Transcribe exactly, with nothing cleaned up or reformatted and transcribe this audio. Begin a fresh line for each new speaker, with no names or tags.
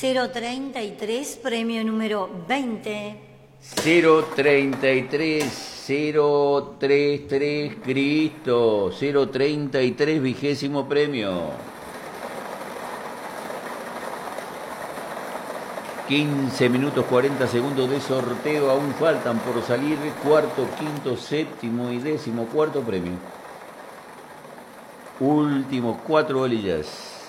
cero treinta y tres, premio número veinte.
cero treinta y tres, cero treinta y tres, Cristo. cero treinta y tres, vigésimo premio. quince minutos cuarenta segundos de sorteo, aún faltan por salir cuarto, quinto, séptimo y décimo cuarto premio. Últimos cuatro bolillas.